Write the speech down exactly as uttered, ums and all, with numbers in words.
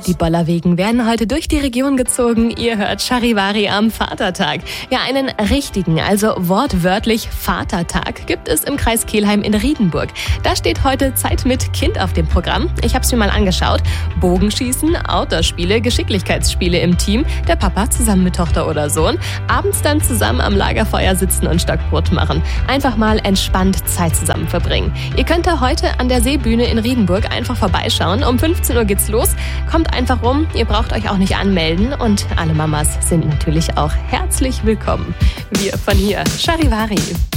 Die Bollerwagen werden heute durch die Region gezogen. Ihr hört Charivari am Vatertag. Ja, einen richtigen, also wortwörtlich Vatertag gibt es im Kreis Kelheim in Riedenburg. Da steht heute Zeit mit Kind auf dem Programm. Ich habe es mir mal angeschaut. Bogenschießen, Outdoor-Spiele, Geschicklichkeitsspiele im Team. Der Papa zusammen mit Tochter oder Sohn. Abends dann zusammen am Lagerfeuer sitzen und Stockbrot machen. Einfach mal entspannt Zeit zusammen verbringen. Ihr könnt da heute an der Seebühne in Riedenburg einfach vorbeischauen. Um fünfzehn Uhr geht's los. Kommt einfach rum. Ihr braucht euch auch nicht anmelden. Und alle Mamas sind natürlich auch herzlich willkommen. Wir von hier, Charivari.